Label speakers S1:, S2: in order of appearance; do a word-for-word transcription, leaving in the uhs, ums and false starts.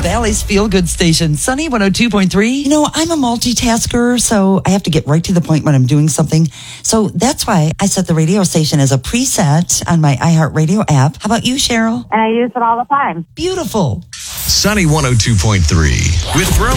S1: Valley's Feel Good Station, Sunny one oh two point three. You know, I'm a multitasker, so I have to get right to the point when I'm doing something. So that's why I set the radio station as a preset on my iHeartRadio app. How about you, Cheryl?
S2: And I use it all the time.
S1: Beautiful.
S3: Sunny one oh two point three with Rome.